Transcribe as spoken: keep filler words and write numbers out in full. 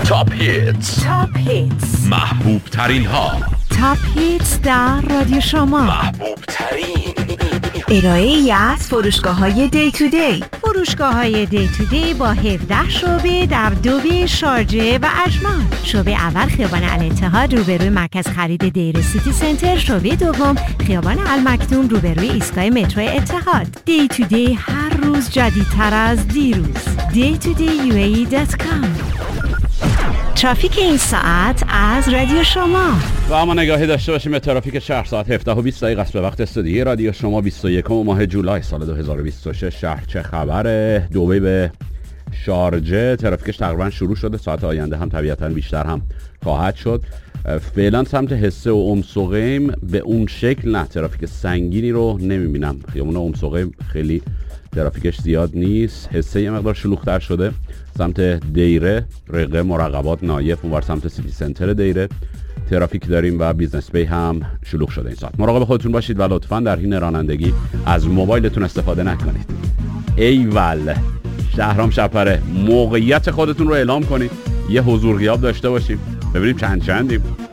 تاپ هیتز، تاپ هیتز، محبوب ترین ها، تاپ هیتز در رادیو شما، محبوب ترین ارائه ای از فروشگاه های دی تو دی. فروشگاه های دی تو دی با هفده شعبه در دوبه، شارجه و اجمان. شعبه اول خیابان الاتحاد روبروی مرکز خرید دیر سیتی سنتر. شعبه دوم خیابان المکتوم روبروی ایستگاه مترو اتحاد. دی تو دی هر روز جدیدتر از دیروز. دی تو دی یو ای ای دات کام. ترافیک این ساعت از رادیو شما. و اما نگاهی داشته باشیم به ترافیک شهر. ساعت هفده و بیست دقیقه است به وقت استودیوی رادیو شما. بیست و یکم ماه جولای سال دو هزار و بیست و شش. شهر چه خبره؟ دبی به شارجه ترافیکش تقریبا شروع شده. ساعت آینده هم طبیعتا بیشتر هم خواهد شد. فعلا سمت حسه و ام سقیم به اون شکل نه، ترافیک سنگینی رو نمیبینم. خیابون ام سقیم خیلی ترافیکش زیاد نیست. حسه یه مقدار شلوغ‌تر شده. سمت دیره، رقه، مراقبات، نایف، اونور سمت سیتی سنتر دیره ترافیک داریم و بیزنس بی هم شلوغ شده این ساعت. مراقب خودتون باشید و لطفاً در حین رانندگی از موبایلتون استفاده نکنید. ایول شهرام شپره، موقعیت خودتون رو اعلام کنید، یه حضور غیاب داشته باشیم ببینیم چند چندیم.